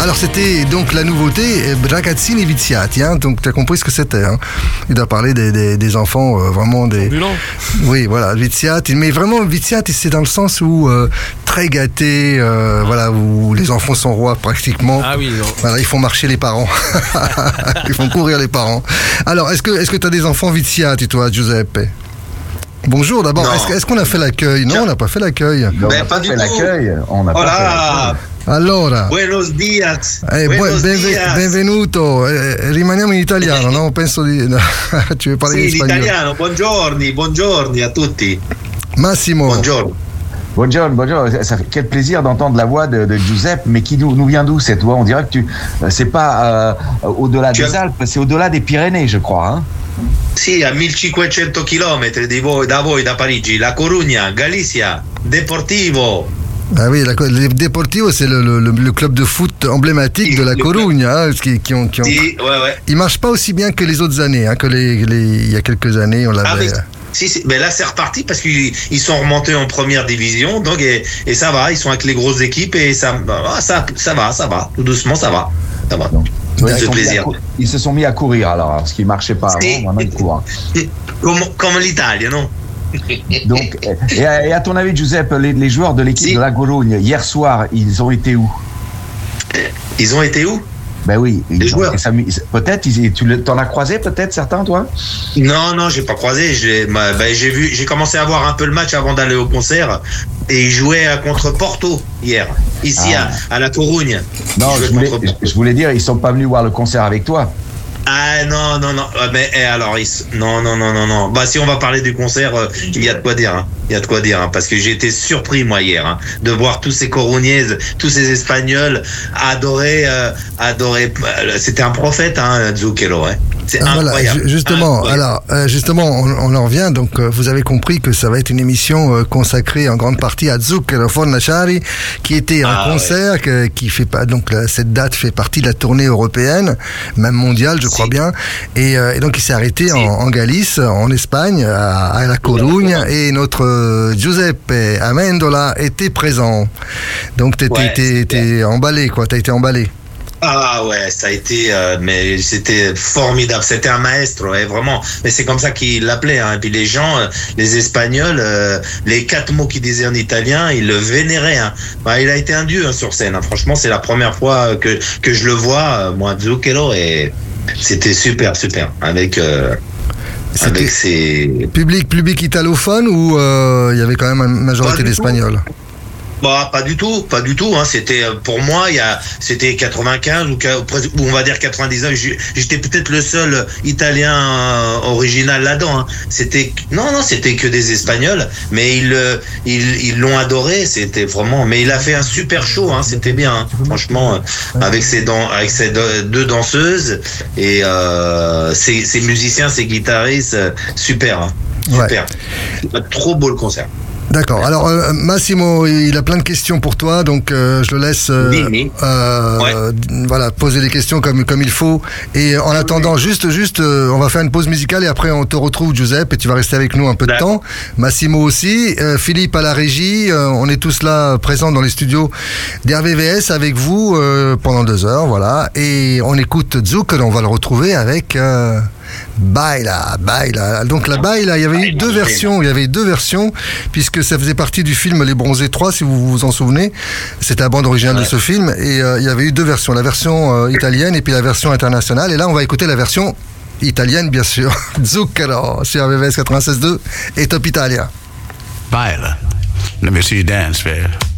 Alors c'était donc la nouveauté Ragazzini Viziati, hein, donc tu as compris ce que c'était. Hein. Il a parlé des enfants vraiment des... Ambulants. Oui, voilà, Viziati, mais vraiment Viziati c'est dans le sens où très gâté, voilà, où les enfants sont rois pratiquement. Ah oui, non. Voilà, ils font marcher les parents. Ils font courir les parents. Alors, est-ce que tu as des enfants Viziati, toi, Giuseppe? Bonjour d'abord, est-ce qu'on a fait l'accueil? Non, on n'a pas fait l'accueil. On n'a pas fait l'accueil. On n'a pas fait l'accueil. Allora, buenos dias. Benvenuto, rimaniamo in italiano, no? Penso di... tu veux parler in italiano, buongiorni a tutti. Massimo. Buongiorno. Bonjour. Quel plaisir d'entendre la voix de Giuseppe, mais qui nous vient d'où cette voix? On dirait que c'est pas au-delà des Alpes, c'est au-delà des Pyrénées, je crois. Hein? Sì, a 1500 km da voi, da Parigi, La Corugna, Galicia, Deportivo. Ah oui, le Deportivo, c'est le club de foot emblématique de La Corugna, hein, qui ont... Sì, ouais. Ils marchent pas aussi bien que les autres années, hein, que il y a quelques années, on l'avait... Mais là c'est reparti parce qu'ils sont remontés en première division, donc et ça va, ils sont avec les grosses équipes et ça va, tout doucement ça va. Donc, ça fait plaisir. Ils se sont mis à courir alors, ce qui marchait pas avant, maintenant ils courent. Comme l'Italie, non? Donc, et à ton avis, Giuseppe, les joueurs de l'équipe de La Corugne, hier soir, ils ont été où? Ils ont été où? Ben oui, les joueurs. Peut-être, t'en as croisé peut-être certains, toi? Non, j'ai pas croisé. J'ai commencé à voir un peu le match avant d'aller au concert et ils jouaient contre Porto hier, ici à La Corugne. Non, je voulais dire, ils sont pas venus voir le concert avec toi. Ah non, mais alors non. Bah si on va parler du concert, il y a de quoi dire. Il y a de quoi dire, hein, parce que j'ai été surpris moi hier de voir tous ces Corugnaises, tous ces Espagnols adorer. C'était un prophète, Zucchero. C'est incroyable. Voilà, justement, alors justement, on en revient. Donc, vous avez compris que ça va être une émission consacrée en grande partie à Zucchero Fornaciari, qui était un concert qui fait pas. Donc, cette date fait partie de la tournée européenne, même mondiale, je crois bien. Et donc, il s'est arrêté en Galice, en Espagne, à La Corugne, et notre Giuseppe Amendola était présent. Donc, t'es emballé, quoi. T'as été emballé. Ah ouais, ça a été, mais c'était formidable. C'était un maestro, vraiment. Mais c'est comme ça qu'il l'appelait. Et puis les gens, les Espagnols, les 4 mots qu'il disait en italien, ils le vénéraient. Il a été un dieu sur scène. Franchement, c'est la première fois que je le vois, moi, Zucchero, et c'était super, avec ses... Public italophone ou il y avait quand même une majorité d'Espagnols? Bah pas du tout. C'était pour moi c'était 95 ou on va dire 99. J'étais peut-être le seul Italien original là-dedans. C'était que des Espagnols, mais ils l'ont adoré. C'était vraiment. Mais il a fait un super show. C'était bien. Franchement, avec ses deux danseuses et ses musiciens, ses guitaristes, super. Super. Trop beau le concert. D'accord. Alors Massimo, il a plein de questions pour toi, donc je le laisse voilà, poser des questions comme il faut. Et en attendant, juste, on va faire une pause musicale et après on te retrouve, Giuseppe, et tu vas rester avec nous un peu de temps. Massimo aussi, Philippe à la régie, on est tous là présents dans les studios d'RVVS avec vous pendant 2 heures, voilà. Et on écoute Zouk, on va le retrouver avec Baila. Donc la Baila, il y avait eu 2 versions, puisque ça faisait partie du film Les Bronzés 3, si vous vous en souvenez. C'était la bande originale de ce film, et il y avait eu 2 versions, la version italienne et puis la version internationale. Et là, on va écouter la version italienne, bien sûr. Zucchero sur RVVS 96.2 et Top Italia. Baila. Let me see you dance, man.